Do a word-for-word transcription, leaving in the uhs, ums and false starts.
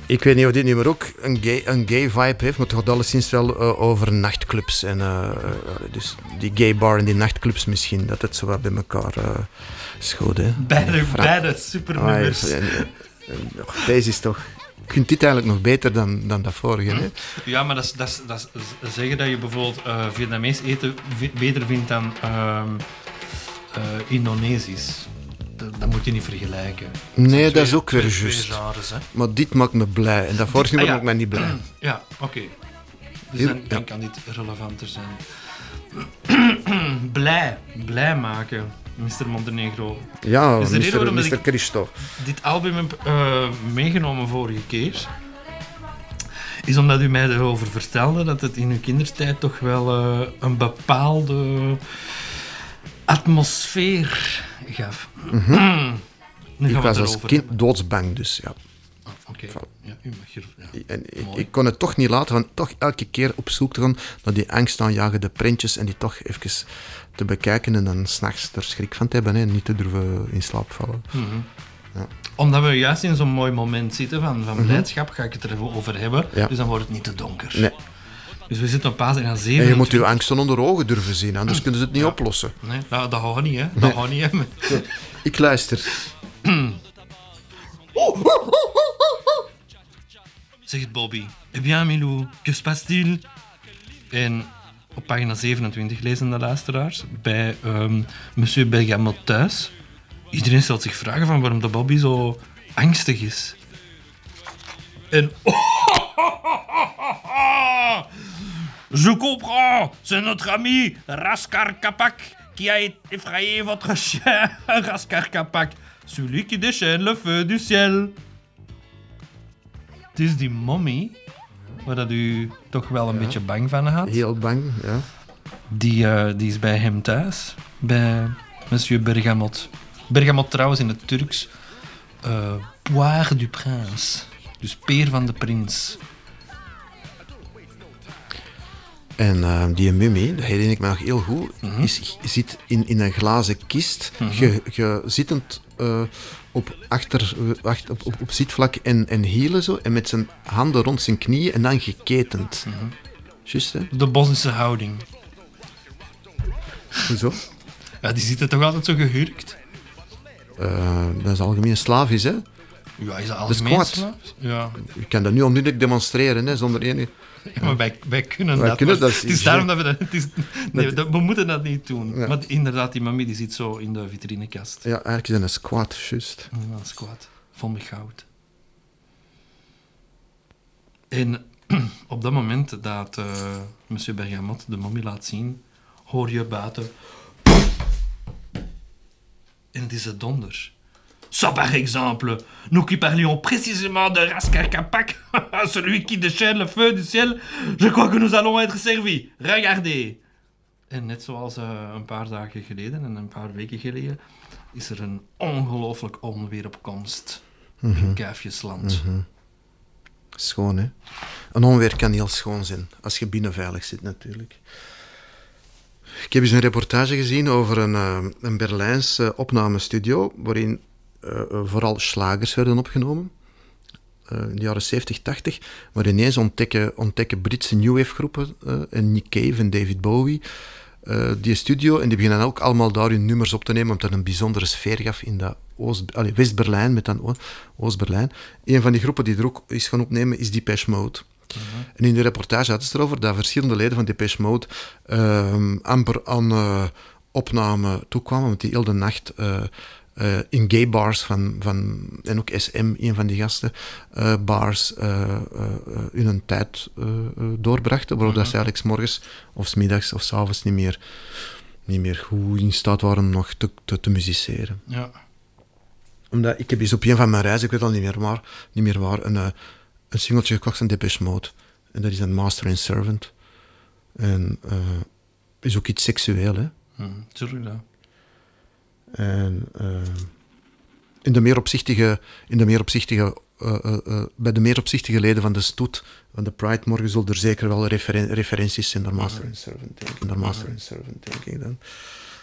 Ik weet niet of dit nummer ook een gay, een gay vibe heeft, maar het gaat alleszins wel uh, over nachtclubs. En, uh, uh, dus die gay bar en die nachtclubs misschien, dat het zo wat bij elkaar uh, schoot. Hè. Beide, Fra- beide supernummers. Ah, en, en, en, deze is toch... Je kunt dit eigenlijk nog beter dan, dan dat vorige. Hè? Ja, maar dat is, dat is, dat is zeggen dat je bijvoorbeeld uh, Vietnamees eten v- beter vindt dan uh, uh, Indonesisch. Dat, dat moet je niet vergelijken. Dat nee, dat twee, is ook weer twee, juist. twee genres, hè. Maar dit maakt me blij. En dat vorige dit, ah, ja. maakt ja. mij niet blij. Ja, oké. Okay. Dus dan, dan ja. kan dit relevanter zijn. blij. Blij maken, mister Montenegro. Ja, mister mister Christo. Dit album heb uh, meegenomen vorige keer. Is omdat u mij erover vertelde dat het in uw kindertijd toch wel uh, een bepaalde atmosfeer gaf. Mm-hmm. Nu ik gaan was we als kind hebben. doodsbang, dus ja. Oh, Oké, okay. ja, u mag er... Ja. En ik, ik kon het toch niet laten van toch elke keer op zoek te gaan naar die angstaanjagende prentjes en die toch even te bekijken en dan 's nachts er schrik van te hebben en niet te durven in slaap vallen. Mm-hmm. Ja. Omdat we juist in zo'n mooi moment zitten van, van blijdschap, mm-hmm. ga ik het er even over hebben, ja. Dus dan wordt het niet te donker. Nee. Dus we zitten op pagina zeven. En je moet je angsten onder ogen durven zien, anders kunnen ze het niet ja. oplossen. Nee, nou, dat gaat niet, hè. Dat gaat niet, hè. Ja. Ik luister. Zegt Bobby. Eh bien, Milou, que se passe-t-il? En op pagina zevenentwintig lezen de luisteraars bij um, Monsieur Bergamot thuis. Iedereen stelt zich vragen van waarom de Bobby zo angstig is. En... Je comprends, c'est notre ami Raskar Kapak qui a effrayé votre chien. Raskar Kapak, celui qui déchaîne le feu du ciel. Het is die mommy, waar dat u toch wel een ja. beetje bang van had. Heel bang, ja. Die, uh, die is bij hem thuis, bij Monsieur Bergamot. Bergamot trouwens in het Turks, uh, Poire du Prince, dus peer van de prins. En uh, die mummie, dat herinner ik me nog heel goed, mm-hmm. is, zit in, in een glazen kist, mm-hmm. ge, ge, zittend uh, op, achter, achter, op, op, op zitvlak en, en hielen zo, en met zijn handen rond zijn knieën en dan geketend. Mm-hmm. Juist, hè? De Bosnische houding. Hoezo? Ja, die zitten toch altijd zo gehurkt? Uh, dat is algemeen slavisch, hè? Ja, is dat algemeen slavisch? Ja. Je kan dat nu onmiddellijk demonstreren, hè, zonder enige... Ja, maar wij, wij kunnen wij dat. Kunnen dat het is daarom dat we dat... Het is, nee, dat, we moeten dat niet doen. Ja. Maar inderdaad, die mamie die zit zo in de vitrinekast. Ja, eigenlijk is dat een squat, juist. Ja, een squat. Vol met goud. En op dat moment dat uh, monsieur Bergamot de mamie laat zien, hoor je buiten... En het is de donder. Ça, par exemple, nous qui parlions précisément de Raskar Kapak, celui qui déchaîne le feu du ciel, je crois que nous allons être servis. Regardez. En net zoals uh, een paar dagen geleden en een paar weken geleden, is er een ongelooflijk onweer op komst mm-hmm. in Kuifjesland. Mm-hmm. Schoon, hè? Een onweer kan heel schoon zijn, als je binnen veilig zit, natuurlijk. Ik heb eens een reportage gezien over een, uh, een Berlijns uh, opnamestudio, waarin uh, uh, vooral slagers werden opgenomen. Uh, in de jaren zeventig, tachtig. Maar ineens ontdekken, ontdekken Britse new wave groepen, uh, en Nick Cave en David Bowie, uh, die studio. En die beginnen ook allemaal daar hun nummers op te nemen, omdat dat een bijzondere sfeer gaf in dat Oost, allee, West-Berlijn, met dan Oost-Berlijn. Een van die groepen die er ook is gaan opnemen, is Depeche Mode. Uh-huh. En in de reportage hadden ze het erover dat verschillende leden van Depeche Mode uh, amper aan uh, opname toekwamen, want die heel de nacht uh, uh, in gay bars van, van, en ook S M, een van die gasten, uh, bars uh, uh, uh, hun tijd uh, uh, doorbrachten, waardoor uh-huh. dat ze eigenlijk 's morgens of 's middags of 's avonds niet meer, niet meer goed in staat waren om nog te, te, te musiceren. Ja. Omdat ik heb eens op een van mijn reizen, ik weet al niet meer waar, niet meer waar een, een singeltje gekocht van Depeche Mode. En dat is een Master and Servant. En uh, is ook iets seksueel, hè. Hmm, tuurlijk, ja. En uh, in de meer opzichtige, in de meer opzichtige uh, uh, uh, bij de meer opzichtige leden van de stoet, van de Pride morgen, zullen er zeker wel referen- referenties zijn naar Master and Servant, denk ik. Naar Master and Servant, denk ik dan.